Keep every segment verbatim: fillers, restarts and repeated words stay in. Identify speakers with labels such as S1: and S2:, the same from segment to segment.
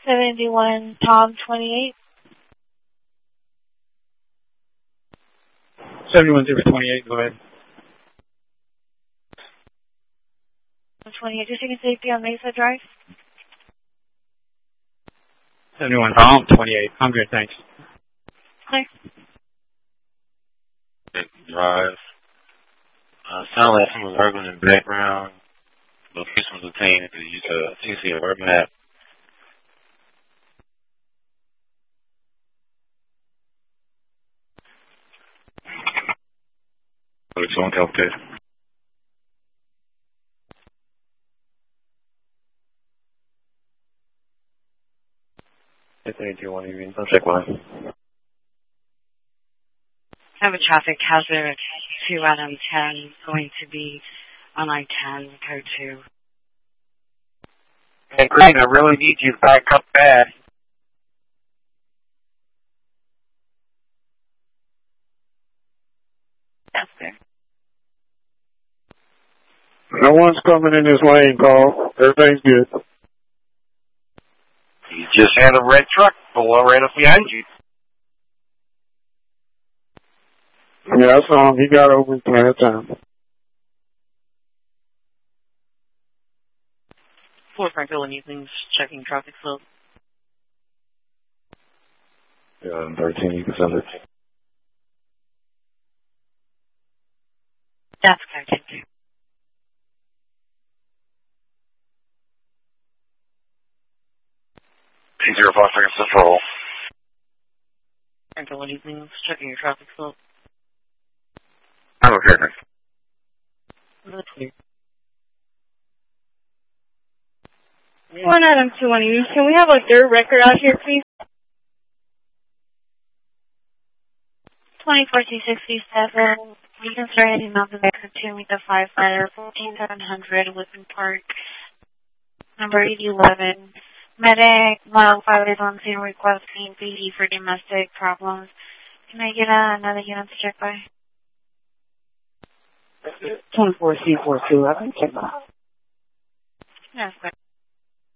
S1: seventy-one Tom twenty-eight.
S2: seventy-one zero twenty-eight, go ahead.
S1: twenty-eight, just taking safety on Mesa Drive.
S2: seventy-one Tom twenty-eight. I'm good, thanks.
S1: Hi.
S3: Drive. Uh, sound like someone's arguing in the background. Location was obtained at the use of T C alert map. It's on healthcare. It's eighty-one evening. I'll check one.
S4: I have a traffic hazard two out of ten going to be on I ten, code two.
S3: Hey, Green, I really need you back up bad.
S4: That's there.
S2: No one's coming in this lane, Carl. Everything's good.
S3: You just had a red truck pull right up behind you.
S2: Yeah, I saw him. He got over in plenty of time.
S4: Four Franklin Evenings, checking traffic flow.
S3: Yeah, thirteen, you can send it.
S4: That's code two.
S3: T zero five three Central.
S4: Franklin Evenings, checking your traffic flow.
S3: I'm okay.
S4: That's clear.
S1: One Adam two one. Can we have a third record out here, please? twenty-four two sixty-seven. We can start heading out the record to meet the firefighter, fourteen seven hundred, Whitman Park, number eighty eleven. Medic, mile five is on scene requesting P D for domestic problems. Can I get uh, another unit to check by?
S5: twenty-four C forty-two, I can check by.
S1: Yes, sir.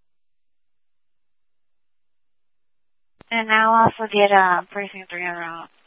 S1: And I'll also get uh, precinct three on route.